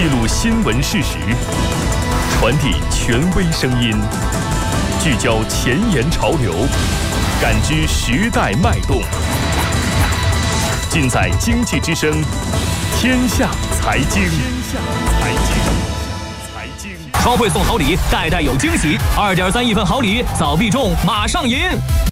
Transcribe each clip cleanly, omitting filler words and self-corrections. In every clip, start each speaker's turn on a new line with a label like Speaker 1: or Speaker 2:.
Speaker 1: 记录新闻事实，传递权威声音，聚焦前沿潮流，感知时代脉动。尽在经济之声，天下财经。
Speaker 2: 超会送好礼，代代有惊喜。2.3亿份好礼，早必中，马上赢！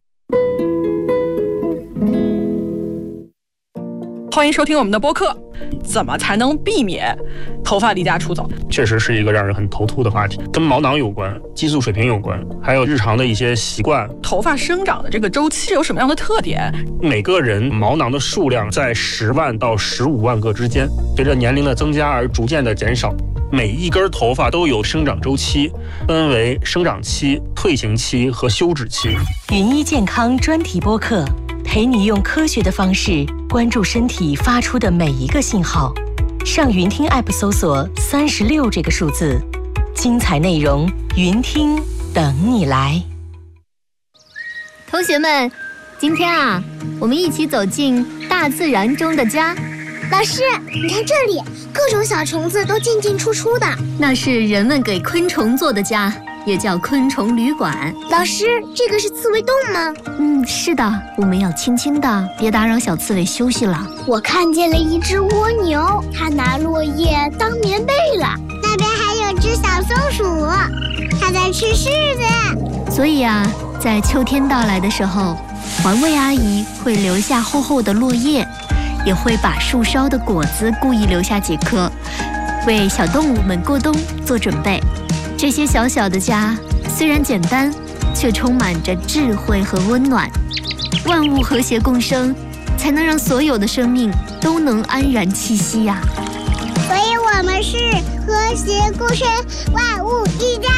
Speaker 3: 欢迎收听我们的播客。怎么才能避免头发离家出走？
Speaker 4: 确实是一个让人很头秃的话题，跟毛囊有关，激素水平有关，还有日常的一些习惯。
Speaker 3: 头发生长的这个周期有什么样的特点？
Speaker 4: 每个人毛囊的数量在10万到15万个之间，随着年龄的增加而逐渐的减少。每一根头发都有生长周期，分为生长期、退行期和休止期。
Speaker 5: 云医健康专题播客，陪你用科学的方式关注身体发出的每一个信号。上云听 App 搜索36这个数字，精彩内容云听等你来。
Speaker 6: 同学们，今天我们一起走进大自然中的家。
Speaker 7: 老师，你看这里，各种小虫子都进进出出的。
Speaker 6: 那是人们给昆虫做的家，也叫昆虫旅馆。
Speaker 7: 老师，这个是刺猬洞吗？
Speaker 6: 是的，我们要轻轻的，别打扰小刺猬休息了。
Speaker 7: 我看见了一只蜗牛，它拿落叶当棉被了。那边还有只小松鼠，它在吃柿子。
Speaker 6: 所以在秋天到来的时候，环卫阿姨会留下厚厚的落叶，也会把树梢的果子故意留下几颗，为小动物们过冬做准备。这些小小的家虽然简单，却充满着智慧和温暖。万物和谐共生，才能让所有的生命都能安然栖息呀。
Speaker 7: 所以我们是和谐共生，万物一家。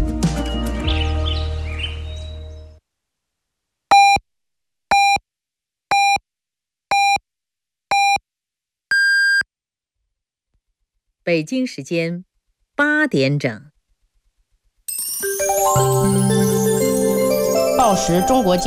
Speaker 8: 北京时间8点整。
Speaker 9: 报时中国经